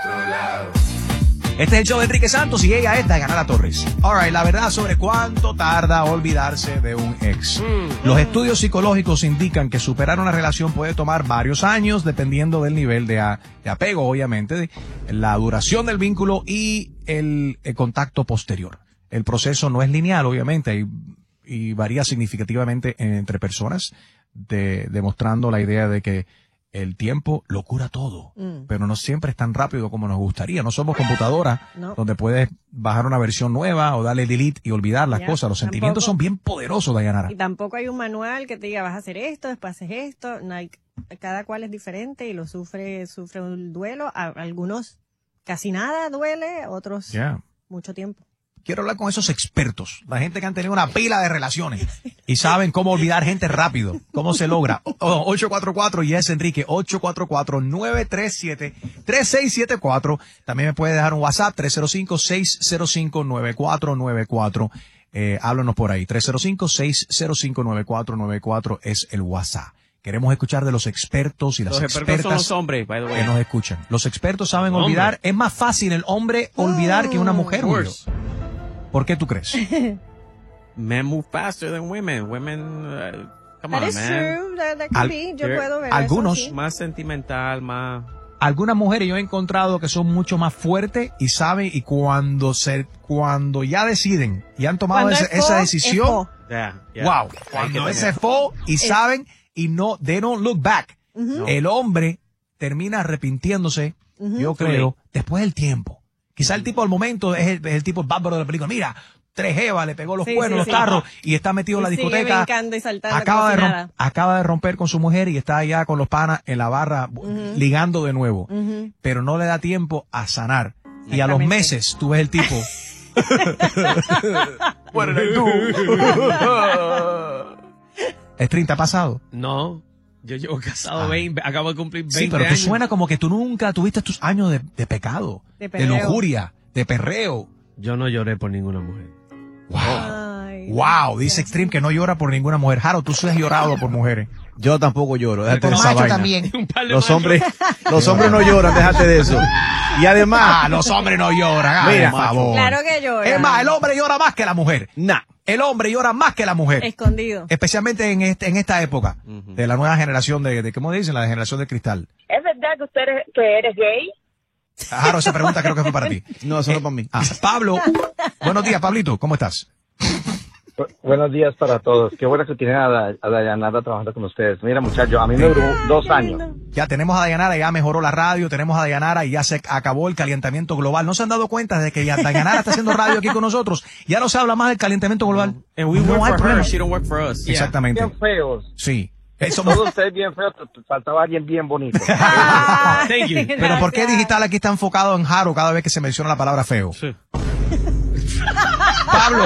Este es el show de Enrique Santos y ella es Dayanara Torres. Alright, la verdad sobre cuánto tarda olvidarse de un ex. Los estudios psicológicos indican que superar una relación puede tomar varios años dependiendo del nivel de apego, obviamente, la duración del vínculo y el contacto posterior. El proceso no es lineal, obviamente, y varía significativamente entre personas, demostrando la idea de que el tiempo lo cura todo, pero no siempre es tan rápido como nos gustaría. No somos computadoras donde puedes bajar una versión nueva o darle delete y olvidar las cosas. Los sentimientos son bien poderosos, Dayanara. Y tampoco hay un manual que te diga vas a hacer esto, después haces esto. No hay, cada cual es diferente y lo sufre un duelo. A algunos casi nada duele, otros mucho tiempo. Quiero hablar con esos expertos, la gente que han tenido una pila de relaciones y saben cómo olvidar gente rápido, cómo se logra. 844 yes Enrique, 844-937-3674. También me puede dejar un WhatsApp, 305-605-9494. Háblanos por ahí, 305-605-9494 es el WhatsApp. Queremos escuchar de los expertos y las expertas son los hombres, by the way, que nos escuchan. Los expertos saben olvidar. Es más fácil el hombre olvidar que una mujer. ¿Por qué tú crees? Men move faster than women. Women, come on, man. True. That could be. Yo puedo ver algunos eso, sí. Más sentimental, más... Algunas mujeres yo he encontrado que son mucho más fuertes y saben, y cuando ya deciden y han tomado esa decisión, wow, cuando ese fo y saben y no, they don't look back. El hombre termina arrepintiéndose, yo creo, después del tiempo. Quizá el tipo al momento es el tipo bárbaro de la película. Mira, 3 jevas, le pegó los cuernos, los tarros, y está metido en la discoteca. Y saltando acaba de romper con su mujer y está allá con los panas en la barra ligando de nuevo. Pero no le da tiempo a sanar. Y a los meses tú ves el tipo. ¿Te ha pasado? No. Yo llevo casado 20, acabo de cumplir 20 Sí, pero años. tú suena como que tú nunca tuviste tus años de pecado, de lujuria, de perreo. Yo no lloré por ninguna mujer. Wow, dice Extreme que no llora por ninguna mujer. Jaro, tú sí has llorado por mujeres. Yo tampoco lloro. Déjate de esa macho vaina. también. Los hombres no lloran, déjate de eso. Y además, los hombres no lloran. Mira, por favor. Claro que lloran. Es más, el hombre llora más que la mujer. El hombre llora más que la mujer. Escondido. Especialmente en esta época de la nueva generación de ¿cómo dicen? La generación de cristal. ¿Es verdad que eres gay? Jaro, esa pregunta creo que fue para ti. No, eso no es para mí. Pablo, buenos días, Pablito, ¿cómo estás? Buenos días para todos. Qué bueno que tienen a Dayanara trabajando con ustedes. Mira, muchachos, a mí me duró 2 años. Ya tenemos a Dayanara, ya mejoró la radio, tenemos a Dayanara y ya se acabó el calentamiento global. ¿No se han dado cuenta de que ya Dayanara está haciendo radio aquí con nosotros? Ya no se habla más del calentamiento global. No hay problema. She don't work for us. Exactamente. Bien feos. Sí. Todos ustedes bien feos, faltaba alguien bien bonito. Thank you. Pero ¿por qué Digital aquí está enfocado en Jaro cada vez que se menciona la palabra feo? Sí. Pablo.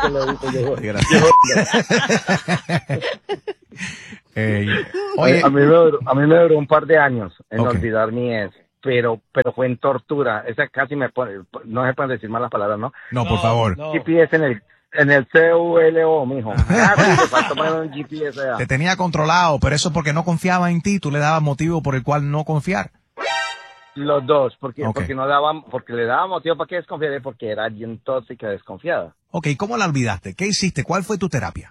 Oye, a mí me duró un par de años en olvidar mi ex, pero fue en tortura. Esa casi no se pueden decir malas palabras, ¿no? No, por favor. GPS en el CULO, mijo. Te faltó poner un GPS allá. Te tenía controlado, pero eso porque no confiaba en ti, tú le dabas motivo por el cual no confiar. Los dos, porque le daba motivo para que desconfiara, porque era bien tóxica y desconfiada. Ok, ¿cómo la olvidaste? ¿Qué hiciste? ¿Cuál fue tu terapia?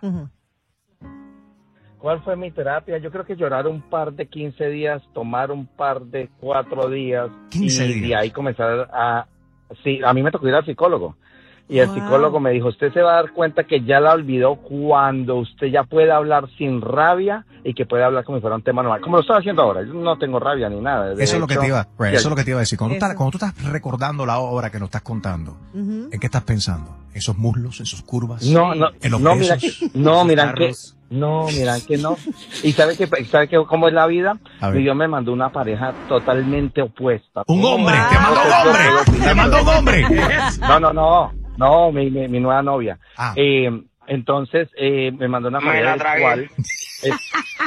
¿Cuál fue mi terapia? Yo creo que llorar un par de 15 días, tomar un par de 4 días. 15 y días. de ahí comenzar Sí, a mí me tocó ir al psicólogo. Y el psicólogo me dijo, usted se va a dar cuenta que ya la olvidó cuando usted ya puede hablar sin rabia y que puede hablar como si fuera un tema normal. Como lo estoy haciendo ahora. Yo no tengo rabia ni nada. Eso es lo que te iba a decir. Cuando tú estás recordando la obra que nos estás contando, ¿en qué estás pensando? ¿Esos muslos, esos curvas? ¿En los besos? Miran que no. ¿Y sabe que cómo es la vida? Dios me mandó una pareja totalmente opuesta. ¡Un hombre! ¡Te mandó un hombre! ¡Te mandó un hombre! No, mi nueva novia. Entonces, me mandó una pareja igual.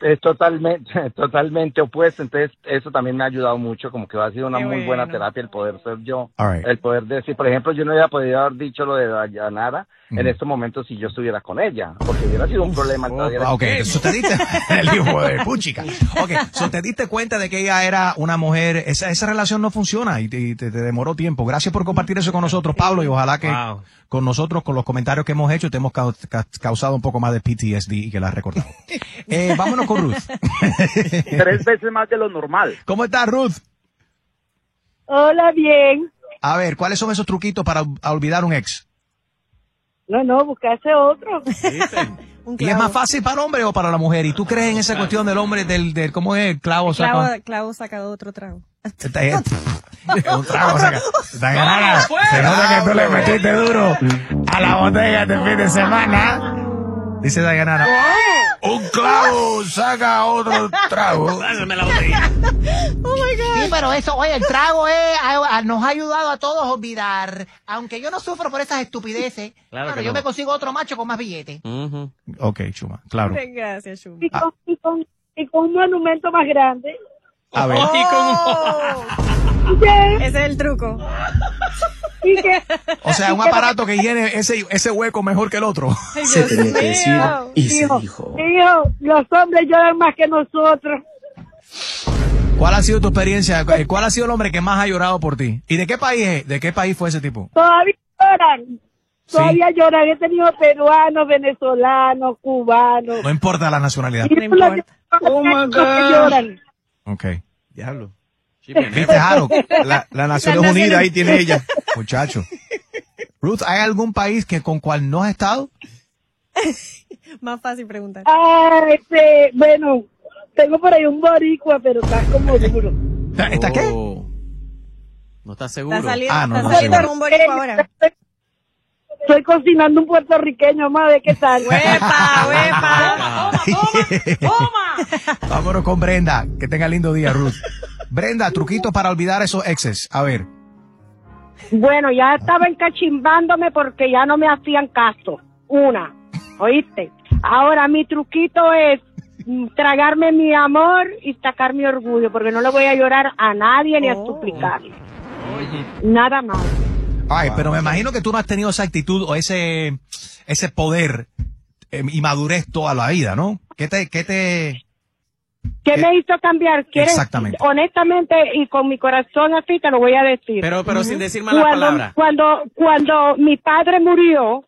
es totalmente opuesto, entonces eso también me ha ayudado mucho, como que ha sido una muy buena terapia el poder ser yo, el poder decir, por ejemplo, yo no hubiera podido haber dicho lo de Dayanara en estos momentos si yo estuviera con ella, porque hubiera sido un problema. Ok, eso te diste, el hijo de puchica. Ok, so te diste cuenta de que ella era una mujer, esa relación no funciona y te demoró tiempo. Gracias por compartir eso con nosotros, Pablo, y ojalá que con nosotros, con los comentarios que hemos hecho, te hemos causado un poco más de PTSD y que la has recordado. Vámonos con Ruth. 3 veces más de lo normal. ¿Cómo estás, Ruth? Hola, bien. A ver, ¿cuáles son esos truquitos para olvidar un ex? No, buscarse otro. ¿Y es más fácil para el hombre o para la mujer? ¿Y tú crees en esa cuestión del hombre, del cómo es? Clavo saca otro trago. Un trago saca. Dayanara, se nota que tú le metiste duro a la botella este fin de semana. Dice Dayanara, un clavo saca otro trago. Dáseme la botella. Oh my God. Sí, pero eso, oye, el trago nos ha ayudado a todos a olvidar. Aunque yo no sufro por esas estupideces, claro, yo me consigo otro macho con más billetes. Ok, Chuma, claro. Gracias, Chuma. Y con un monumento más grande. A ver. ¿Qué? Ese es el truco. ¿Y qué? O sea, un aparato que llene ese hueco mejor que el otro. Ay, se tenía que decir y se dijo. Hijo, los hombres lloran más que nosotros. ¿Cuál ha sido tu experiencia? ¿Cuál ha sido el hombre que más ha llorado por ti? ¿Y de qué país es? ¿De qué país fue ese tipo? Todavía lloran. Todavía lloran. He tenido peruanos, venezolanos, cubanos. No importa la nacionalidad. No importa. Oh my God. Lloran. Ok. Diablo. ¿Viste, Jaro? La Naciones Unidas, ahí tiene ella. Muchacho. Ruth, ¿hay algún país con cual no has estado? Más fácil preguntar. Bueno, tengo por ahí un boricua, pero está como duro. ¿Está qué? No estás seguro. Está saliendo, no está saliendo seguro. con un boricua ahora. Estoy cocinando un puertorriqueño, más de qué tal. ¡Huepa! ¡Toma! Vámonos con Brenda. Que tenga lindo día, Ruth. Brenda, truquitos para olvidar esos exes. A ver. Bueno, ya estaba encachimbándome porque ya no me hacían caso. ¿Oíste? Ahora mi truquito es tragarme mi amor y sacar mi orgullo, porque no le voy a llorar a nadie ni a suplicarle. Nada más. Ay, pero me imagino que tú no has tenido esa actitud o ese poder y madurez toda la vida, ¿no? ¿Qué me hizo cambiar? Exactamente. Honestamente y con mi corazón así te lo voy a decir. Pero sin decir malas palabras. Cuando mi padre murió,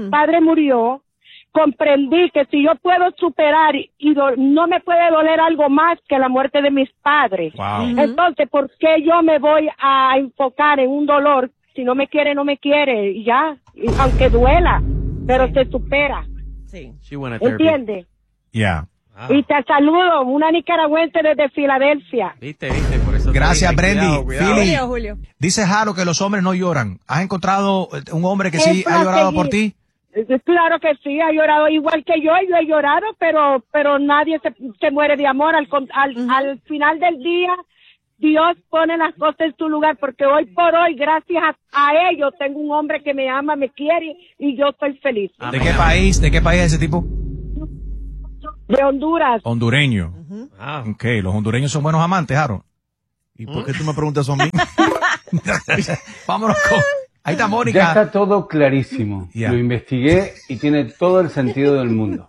comprendí que si yo puedo superar y no me puede doler algo más que la muerte de mis padres. Wow. Entonces, ¿por qué yo me voy a enfocar en un dolor? Si no me quiere, no me quiere, y ya, aunque duela, pero se supera. Sí. ¿Entiendes? Ya. Y te saludo, una nicaragüense desde Filadelfia. Viste, por eso. Gracias, Brendy. Philly. Julio. Dice Jaro que los hombres no lloran. ¿Has encontrado un hombre que sí ha llorado por ti? Claro que sí, ha llorado igual que yo he llorado, pero nadie se muere de amor. Al final del día, Dios pone las cosas en su lugar, porque hoy por hoy, gracias a ellos, tengo un hombre que me ama, me quiere y yo estoy feliz. ¿De qué país? ¿De qué país es ese tipo? De Honduras. Hondureño. Ok, los hondureños son buenos amantes, Jaro. ¿Y por qué tú me preguntas eso a mí? Vámonos con... Ahí está Mónica. Ya está todo clarísimo. Yeah. Lo investigué y tiene todo el sentido del mundo.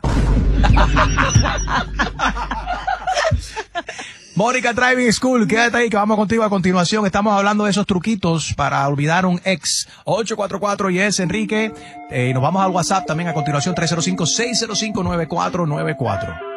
Mónica Driving School, quédate ahí que vamos contigo a continuación. Estamos hablando de esos truquitos para olvidar un ex. 844 Yes, Enrique. Nos vamos al WhatsApp también a continuación, 305-605-9494.